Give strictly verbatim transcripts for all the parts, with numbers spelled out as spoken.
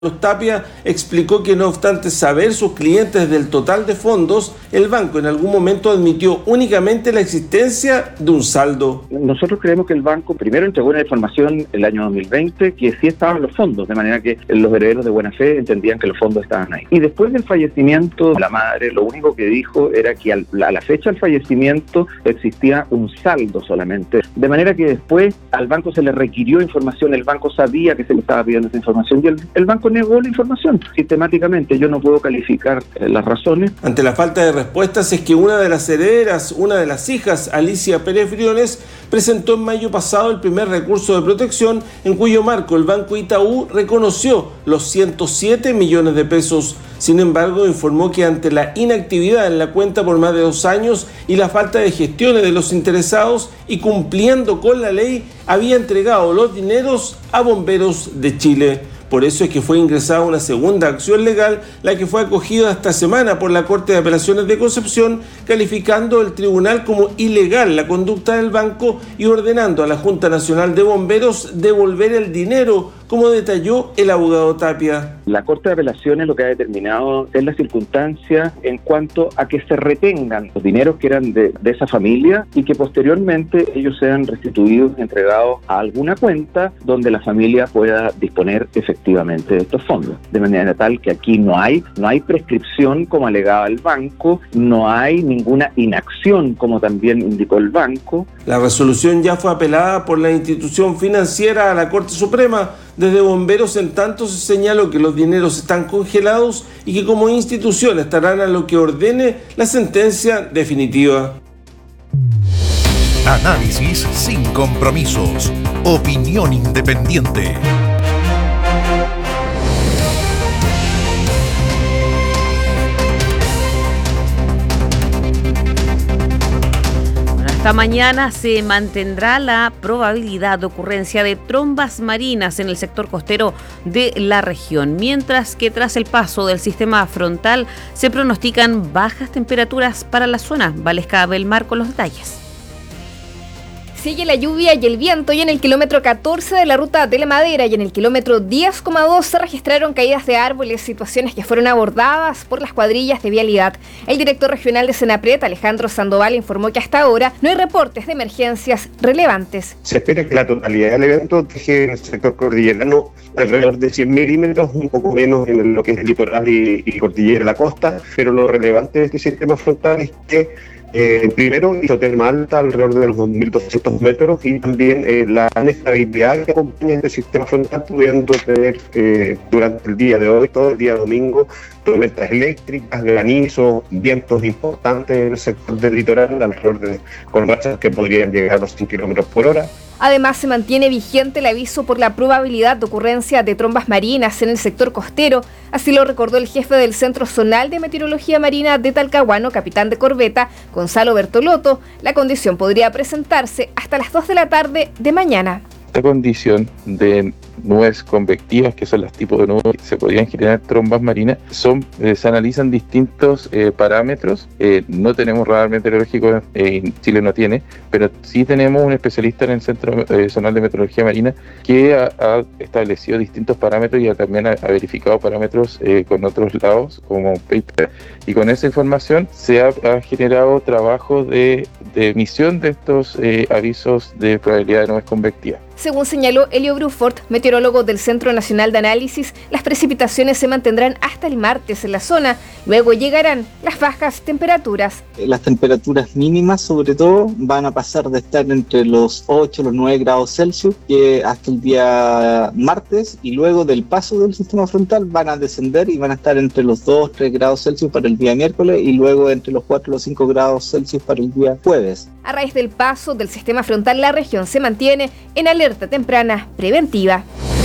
Tapia explicó que no obstante saber sus clientes del total de fondos, el banco en algún momento admitió únicamente la existencia de un saldo. Nosotros creemos que el banco primero entregó una información el año dos mil veinte que sí estaban los fondos, de manera que los herederos de buena fe entendían que los fondos estaban ahí. Y después del fallecimiento de la madre, lo único que dijo era que al, a la fecha del fallecimiento existía un saldo solamente, de manera que después al banco se le requirió información, el banco sabía que se le estaba pidiendo esa información y el, el banco negó la información sistemáticamente. Yo no puedo calificar eh, las razones. Ante la falta de respuestas es que una de las herederas, una de las hijas, Alicia Pérez Briones, presentó en mayo pasado el primer recurso de protección en cuyo marco el Banco Itaú reconoció los ciento siete millones de pesos. Sin embargo, informó que ante la inactividad en la cuenta por más de dos años y la falta de gestiones de los interesados y cumpliendo con la ley, había entregado los dineros a Bomberos de Chile. Por eso es que fue ingresada una segunda acción legal, la que fue acogida esta semana por la Corte de Apelaciones de Concepción, calificando el tribunal como ilegal la conducta del banco y ordenando a la Junta Nacional de Bomberos devolver el dinero, como detalló el abogado Tapia. La Corte de Apelaciones lo que ha determinado es la circunstancia en cuanto a que se retengan los dineros que eran de, de esa familia y que posteriormente ellos sean restituidos, entregados a alguna cuenta donde la familia pueda disponer efectivamente de estos fondos. De manera tal que aquí no hay, no hay prescripción como alegaba el banco, no hay ninguna inacción como también indicó el banco. La resolución ya fue apelada por la institución financiera a la Corte Suprema. Desde Bomberos, en tanto, se señaló que los dineros están congelados y que como institución estarán a lo que ordene la sentencia definitiva. Análisis sin compromisos. Opinión independiente. Esta mañana se mantendrá la probabilidad de ocurrencia de trombas marinas en el sector costero de la región, mientras que tras el paso del sistema frontal se pronostican bajas temperaturas para la zona. Valesca Belmar con los detalles. Sigue la lluvia y el viento y en el kilómetro catorce de la ruta de la Madera y en el kilómetro diez coma dos se registraron caídas de árboles, situaciones que fueron abordadas por las cuadrillas de vialidad. El director regional de Senapred, Alejandro Sandoval, informó que hasta ahora no hay reportes de emergencias relevantes. Se espera que la totalidad del evento deje en el sector cordillerano alrededor de cien milímetros, un poco menos en lo que es el litoral y, y cordillera de la costa, pero lo relevante de este sistema frontal es que Eh, primero, isoterma alta alrededor de los dos mil doscientos metros y también eh, la inestabilidad que acompaña este sistema frontal, pudiendo tener eh, durante el día de hoy, todo el día domingo, tormentas eléctricas, granizo, vientos importantes en el sector del litoral, alrededor de, con rachas que podrían llegar a los cien kilómetros por hora. Además, se mantiene vigente el aviso por la probabilidad de ocurrencia de trombas marinas en el sector costero. Así lo recordó el jefe del Centro Zonal de Meteorología Marina de Talcahuano, capitán de corbeta, Gonzalo Bertolotto. La condición podría presentarse hasta las dos de la tarde de mañana. Esta condición de nubes convectivas, que son los tipos de nubes que se podrían generar trombas marinas, son eh, se analizan distintos eh, parámetros. Eh, no tenemos radar meteorológico, eh, Chile no tiene, pero sí tenemos un especialista en el Centro eh, Zonal de Meteorología Marina que ha, ha establecido distintos parámetros y ha, también ha, ha verificado parámetros eh, con otros lados, como paper, y con esa información se ha, ha generado trabajo de, de emisión de estos eh, avisos de probabilidad de nubes convectivas. Según señaló Elio Brufort, meteorólogo del Centro Nacional de Análisis, las precipitaciones se mantendrán hasta el martes en la zona. Luego llegarán las bajas temperaturas. Las temperaturas mínimas, sobre todo, van a pasar de estar entre los ocho, los nueve grados Celsius que hasta el día martes, y luego del paso del sistema frontal van a descender y van a estar entre los dos, tres grados Celsius para el día miércoles y luego entre los cuatro, los cinco grados Celsius para el día jueves. A raíz del paso del sistema frontal, la región se mantiene en alerta temprana preventiva.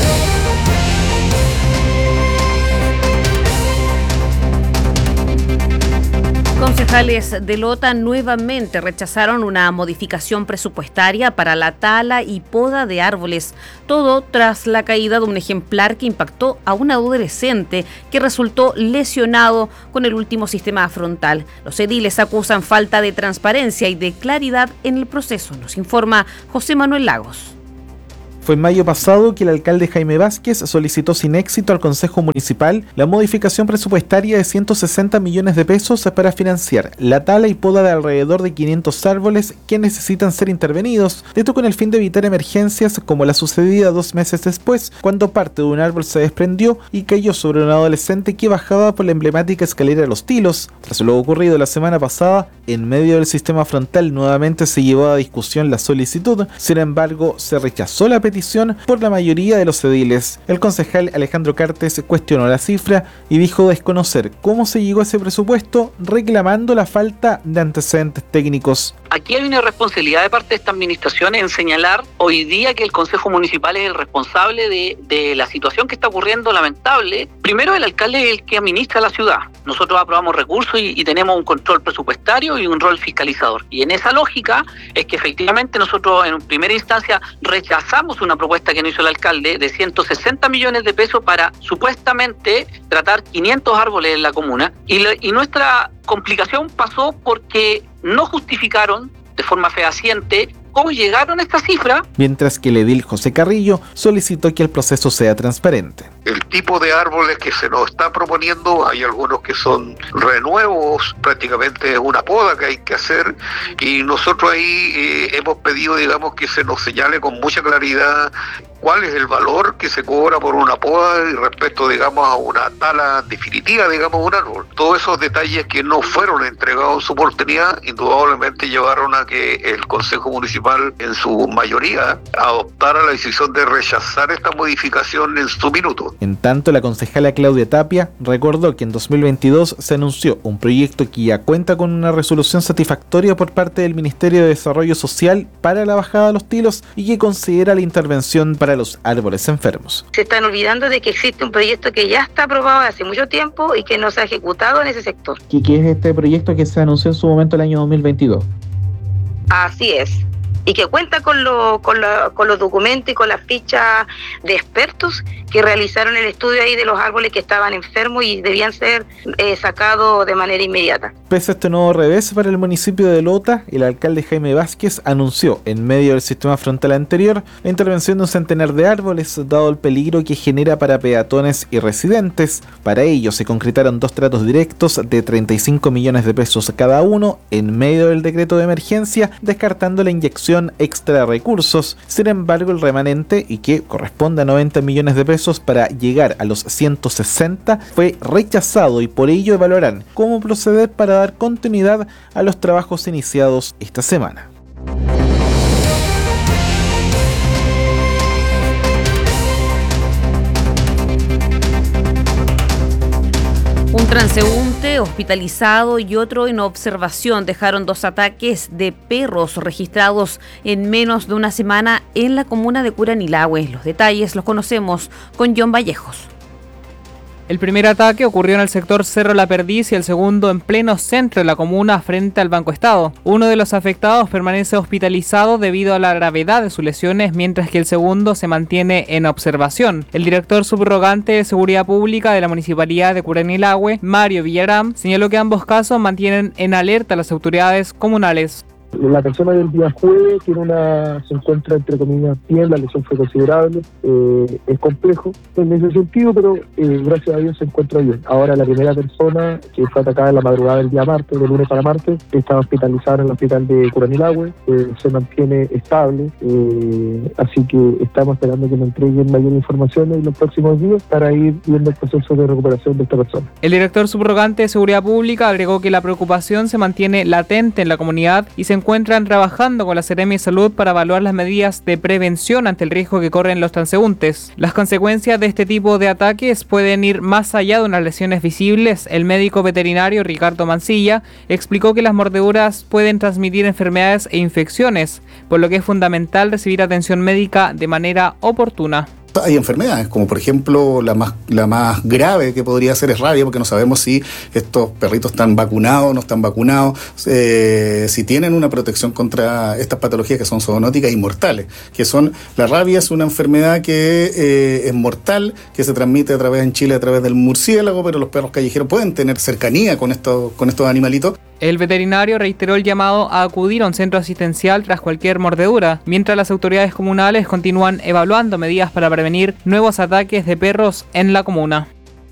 Concejales de Lota nuevamente rechazaron una modificación presupuestaria para la tala y poda de árboles, todo tras la caída de un ejemplar que impactó a un adolescente que resultó lesionado con el último sistema frontal. Los ediles acusan falta de transparencia y de claridad en el proceso, nos informa José Manuel Lagos. Fue en mayo pasado que el alcalde Jaime Vázquez solicitó sin éxito al Consejo Municipal la modificación presupuestaria de ciento sesenta millones de pesos para financiar la tala y poda de alrededor de quinientos árboles que necesitan ser intervenidos, esto con el fin de evitar emergencias como la sucedida dos meses después, cuando parte de un árbol se desprendió y cayó sobre un adolescente que bajaba por la emblemática escalera de Los Tilos. Tras lo ocurrido la semana pasada, en medio del sistema frontal nuevamente se llevó a discusión la solicitud, sin embargo se rechazó la petición por la mayoría de los ediles. El concejal Alejandro Cartes cuestionó la cifra y dijo desconocer cómo se llegó a ese presupuesto, reclamando la falta de antecedentes técnicos. Aquí hay una responsabilidad de parte de esta administración en señalar hoy día que el Consejo Municipal es el responsable de, de la situación que está ocurriendo lamentable. Primero, el alcalde es el que administra la ciudad. Nosotros aprobamos recursos y, y tenemos un control presupuestario y un rol fiscalizador. Y en esa lógica es que efectivamente nosotros en primera instancia rechazamos una propuesta que nos hizo el alcalde de ciento sesenta millones de pesos para supuestamente tratar quinientos árboles en la comuna. Y, le, y nuestra complicación pasó porque no justificaron de forma fehaciente cómo llegaron a esta cifra. Mientras que el edil José Carrillo solicitó que el proceso sea transparente. El tipo de árboles que se nos está proponiendo, hay algunos que son renuevos, prácticamente es una poda que hay que hacer, y nosotros ahí eh, hemos pedido, digamos, que se nos señale con mucha claridad cuál es el valor que se cobra por una poda y respecto, digamos, a una tala definitiva, digamos, de un árbol. Todos esos detalles que no fueron entregados en su oportunidad, indudablemente llevaron a que el Consejo Municipal, en su mayoría, adoptara la decisión de rechazar esta modificación en su minuto. En tanto, la concejala Claudia Tapia recordó que en dos mil veintidós se anunció un proyecto que ya cuenta con una resolución satisfactoria por parte del Ministerio de Desarrollo Social para la bajada de Los Tilos y que considera la intervención para los árboles enfermos. Se están olvidando de que existe un proyecto que ya está aprobado hace mucho tiempo y que no se ha ejecutado en ese sector. ¿Y qué es este proyecto que se anunció en su momento el año dos mil veintidós? Así es. Y que cuenta con, lo, con, la, con los documentos y con las fichas de expertos que realizaron el estudio ahí de los árboles que estaban enfermos y debían ser eh, sacados de manera inmediata. Pese a este nuevo revés para el municipio de Lota, el alcalde Jaime Vázquez anunció en medio del sistema frontal anterior la intervención de un centenar de árboles, dado el peligro que genera para peatones y residentes. Para ello se concretaron dos tratos directos de treinta y cinco millones de pesos cada uno en medio del decreto de emergencia, descartando la inyección extra recursos. Sin embargo, el remanente, y que corresponde a noventa millones de pesos para llegar a los ciento sesenta, fue rechazado y por ello evaluarán cómo proceder para dar continuidad a los trabajos iniciados esta semana. Un transeúnte hospitalizado y otro en observación dejaron dos ataques de perros registrados en menos de una semana en la comuna de Curanilahue. Los detalles los conocemos con John Vallejos. El primer ataque ocurrió en el sector Cerro La Perdiz y el segundo en pleno centro de la comuna frente al Banco Estado. Uno de los afectados permanece hospitalizado debido a la gravedad de sus lesiones, mientras que el segundo se mantiene en observación. El director subrogante de Seguridad Pública de la Municipalidad de Curanilahue, Mario Villarán, señaló que ambos casos mantienen en alerta a las autoridades comunales. La persona del día jueves tiene una, se encuentra entre comillas bien, la lesión fue considerable, eh, es complejo en ese sentido, pero eh, gracias a Dios se encuentra bien. Ahora la primera persona que fue atacada en la madrugada del día martes, de lunes para martes, está hospitalizada en el hospital de Curanilahue, eh, se mantiene estable, eh, así que estamos esperando que nos entreguen mayor información en los próximos días para ir viendo el proceso de recuperación de esta persona. El director subrogante de Seguridad Pública agregó que la preocupación se mantiene latente en la comunidad y se encuentran trabajando con la Seremi de Salud para evaluar las medidas de prevención ante el riesgo que corren los transeúntes. Las consecuencias de este tipo de ataques pueden ir más allá de unas lesiones visibles. El médico veterinario Ricardo Mancilla explicó que las mordeduras pueden transmitir enfermedades e infecciones, por lo que es fundamental recibir atención médica de manera oportuna. Hay enfermedades, como por ejemplo la más, la más grave que podría ser es rabia, porque no sabemos si estos perritos están vacunados o no están vacunados, eh, si tienen una protección contra estas patologías que son zoonóticas y mortales, que son, la rabia es una enfermedad que eh, es mortal, que se transmite a través en Chile a través del murciélago, pero los perros callejeros pueden tener cercanía con estos, con estos animalitos. El veterinario reiteró el llamado a acudir a un centro asistencial tras cualquier mordedura, mientras las autoridades comunales continúan evaluando medidas para prevenir nuevos ataques de perros en la comuna.